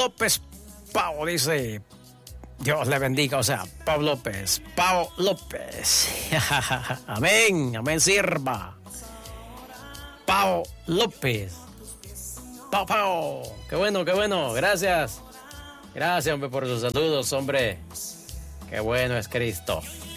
López Pau dice, Dios le bendiga, o sea, Pau López, Pau López. Amén, amén, sirva. Pau López. Pau, Pau. Qué bueno, gracias. Gracias, hombre, por sus saludos, hombre. Qué bueno es Cristo.